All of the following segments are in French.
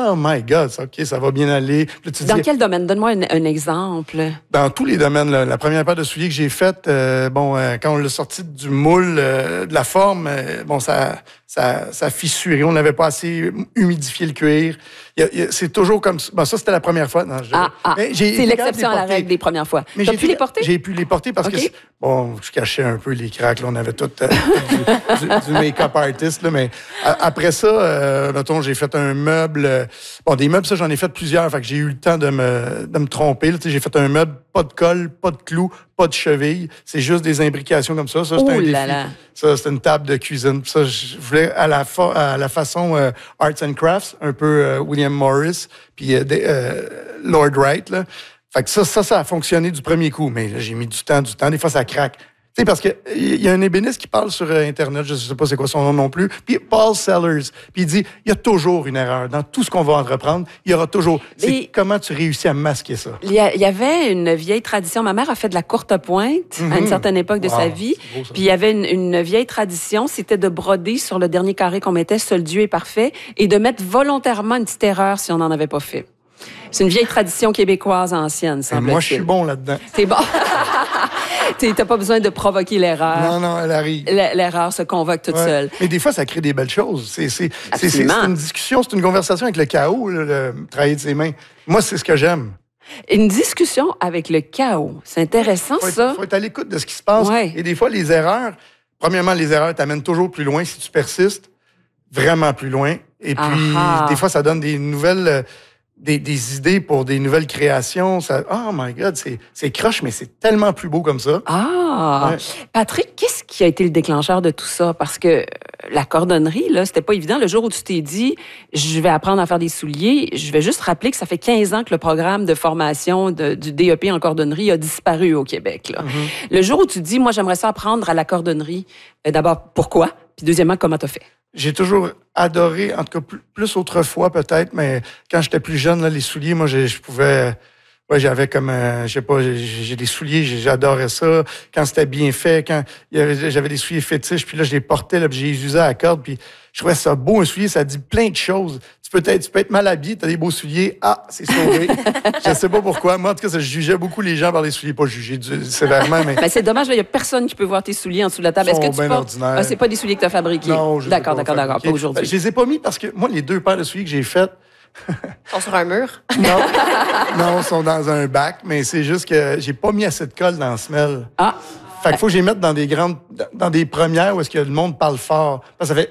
oh my God, OK, ça va bien aller. Puis là, Dans quel domaine? Donne-moi un exemple. Dans tous les domaines. Là. La première paire de souliers que j'ai faite, quand on l'a sorti du moule, de la forme, ça fissurait. On n'avait pas assez humidifié le cuir. C'est toujours comme ça. Bon, ça, c'était la première fois. Non, c'est l'exception à la règle des premières fois. Tu as pu les porter? J'ai pu les porter parce que, je cachais un peu les craques. Là, on avait tout du make-up artist. Là, mais après ça, mettons, j'ai fait un meuble. Des meubles, ça, j'en ai fait plusieurs. Fait que j'ai eu le temps de me tromper. Là, j'ai fait un meuble, pas de colle, pas de clous, pas de cheville. C'est juste des imbrications comme ça. Ça, c'était un défi. Ça, c'était une table de cuisine. Puis ça, je voulais à la façon Arts and Crafts, un peu William Morris, puis Lord Wright. Là. Fait que ça a fonctionné du premier coup. Mais là, j'ai mis du temps. Des fois, ça craque. Tu sais, parce qu'il y a un ébéniste qui parle sur Internet, je ne sais pas c'est quoi son nom non plus, puis Paul Sellers, puis il dit, il y a toujours une erreur. Dans tout ce qu'on va entreprendre, il y aura toujours... comment tu réussis à masquer ça? Il y avait une vieille tradition. Ma mère a fait de la courte pointe à une certaine époque de sa vie. Puis il y avait une vieille tradition, c'était de broder sur le dernier carré qu'on mettait, seul Dieu est parfait, et de mettre volontairement une petite erreur si on n'en avait pas fait. C'est une vieille tradition québécoise ancienne, semble-t-il. Moi, je suis bon là-dedans. T'es bon. T'as pas besoin de provoquer l'erreur. Non, elle arrive. L'erreur se convoque toute seule. Mais des fois, ça crée des belles choses. C'est une discussion, c'est une conversation avec le chaos, le travail de ses mains. Moi, c'est ce que j'aime. Une discussion avec le chaos. C'est intéressant, ça. Il faut être à l'écoute de ce qui se passe. Ouais. Et des fois, les erreurs, premièrement, les erreurs t'amènent toujours plus loin si tu persistes, vraiment plus loin. Et puis, des fois, ça donne des nouvelles... Des idées pour des nouvelles créations. Oh my God, c'est croche, mais c'est tellement plus beau comme ça. Patrick, qu'est-ce qui a été le déclencheur de tout ça? Parce que la cordonnerie, là, c'était pas évident. Le jour où tu t'es dit, je vais apprendre à faire des souliers, je vais juste rappeler que ça fait 15 ans que le programme de formation du DEP en cordonnerie a disparu au Québec. Là. Le jour où tu dis, moi, j'aimerais ça apprendre à la cordonnerie, d'abord, pourquoi? Puis deuxièmement, comment t'as fait? J'ai toujours adoré, en tout cas plus autrefois peut-être, mais quand j'étais plus jeune, là, les souliers, moi, je pouvais... j'avais comme, je sais pas, j'ai des souliers, j'adorais ça. Quand c'était bien fait, quand j'avais des souliers fétiches, puis là, je les portais, là, puis j'ai usé à la corde, puis je trouvais ça beau, un soulier, ça dit plein de choses. Tu peux être mal habillé, t'as des beaux souliers, c'est sauvé. Je sais pas pourquoi. Moi, en tout cas, je jugeais beaucoup les gens par les souliers, pas juger sévèrement, mais... c'est dommage, il y a personne qui peut voir tes souliers en dessous de la table. Est-ce que tu portes... c'est pas des souliers que tu as fabriqués? Non, je D'accord, pas aujourd'hui. Je les ai pas mis parce que, moi, les 2 paires de souliers que j'ai faites, Ils sont sur un mur? Non, ils sont dans un bac, mais c'est juste que j'ai pas mis assez de colle dans la semelle. Fait qu'il faut que je les mette dans des premières où est-ce que le monde parle fort. Parce que ça fait...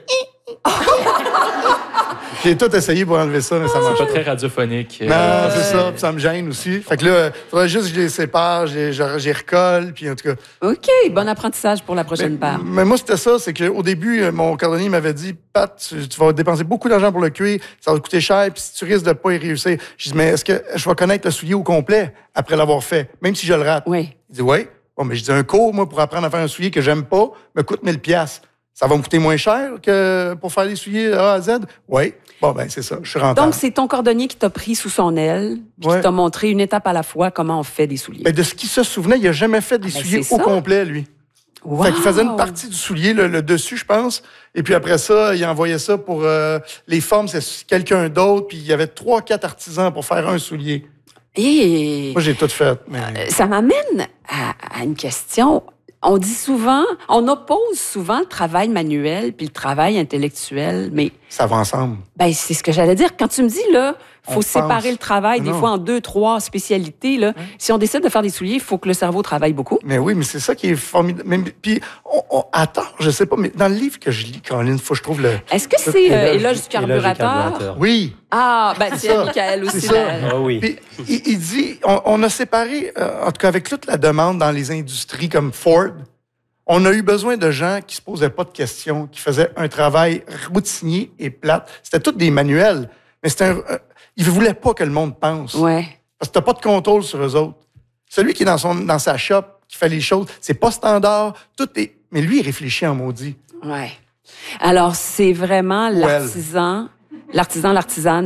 J'ai tout essayé pour enlever ça, mais ça marche pas. C'est pas très radiophonique. Non, c'est ça, puis ça me gêne aussi. Fait que là, il faudrait juste que je les sépare, j'y recolle, puis en tout cas... OK, bon apprentissage pour la prochaine part. Mais moi, c'était ça, c'est qu'au début, mon cordonnier m'avait dit, Pat, tu vas dépenser beaucoup d'argent pour le cuir, ça va te coûter cher, puis si tu risques de pas y réussir. Je dis, mais est-ce que je vais connaître le soulier au complet après l'avoir fait, même si je le rate? Oui. Il dit, oui. Bon, mais je dis, un cours, moi, pour apprendre à faire un soulier que j'aime pas, me coûte 1000$. Ça va me coûter moins cher que pour faire les souliers A à Z? Oui. Bon, ben c'est ça, je suis rentable. Donc, c'est ton cordonnier qui t'a pris sous son aile, puis qui t'a montré une étape à la fois comment on fait des souliers. Ben, de ce qu'il se souvenait, il n'a jamais fait des souliers au complet, lui. Wow. Fait qu'il faisait une partie du soulier, le dessus, je pense. Et puis après ça, il envoyait ça pour les formes, c'est quelqu'un d'autre. Puis il y avait 3-4 artisans pour faire un soulier. Et moi, j'ai tout fait. Mais... Ça m'amène à une question. On dit souvent, on oppose souvent le travail manuel puis le travail intellectuel, mais... Ça va ensemble. Ben, c'est ce que j'allais dire. Quand tu me dis, là, faut séparer le travail, des fois en 2-3 spécialités, là. Si on décide de faire des souliers, il faut que le cerveau travaille beaucoup. Mais oui, mais c'est ça qui est formidable. Puis, attends, je sais pas, mais dans le livre que je lis, Caroline, faut que je trouve le... Est-ce que c'est Éloge du carburateur? Oui. C'est Michael aussi. C'est ça. Oui. Puis, il dit, on a séparé, en tout cas avec toute la demande dans les industries comme Ford, on a eu besoin de gens qui se posaient pas de questions, qui faisaient un travail routinier et plate. C'était tous des manuels, mais ils ne voulaient pas que le monde pense. Ouais. Parce que tu n'as pas de contrôle sur eux autres. Celui qui est dans sa shop, qui fait les choses, c'est pas standard, mais lui, il réfléchit en maudit. Ouais. Alors, c'est vraiment l'artisan, l'artisane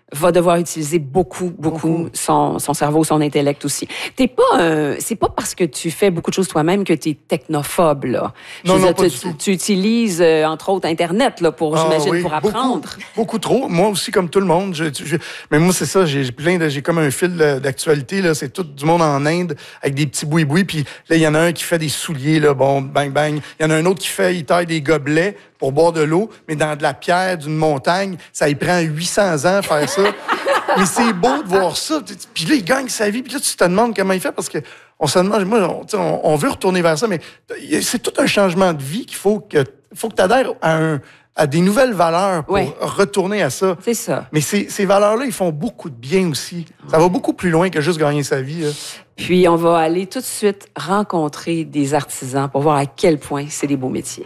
va devoir utiliser beaucoup son cerveau, son intellect aussi. C'est pas parce que tu fais beaucoup de choses toi-même que tu es technophobe, là. Non, pas du tout. Tu utilises, entre autres, Internet, là, pour apprendre. Beaucoup trop. Moi aussi, comme tout le monde. Mais moi, c'est ça, j'ai comme un fil d'actualité, là. C'est tout du monde en Inde avec des petits boui-boui. Puis là, il y en a un qui fait des souliers, là, bon, bang, bang. Il y en a un autre il taille des gobelets pour boire de l'eau, mais dans de la pierre d'une montagne, ça y prend 800 ans à faire ça. Mais c'est beau de voir ça. Puis là, il gagne sa vie. Puis là, tu te demandes comment il fait parce que on se demande, on veut retourner vers ça, mais c'est tout un changement de vie qu'il faut que tu adhères à des nouvelles valeurs pour retourner à ça. C'est ça. Mais ces valeurs-là, ils font beaucoup de bien aussi. Ça va beaucoup plus loin que juste gagner sa vie, là. Puis, on va aller tout de suite rencontrer des artisans pour voir à quel point c'est des beaux métiers.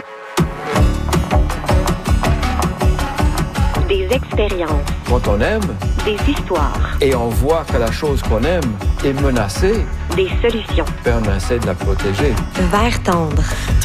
Des expériences. Quand on aime, des histoires. Et on voit que la chose qu'on aime est menacée, des solutions. on essaie de la protéger. Vert tendre.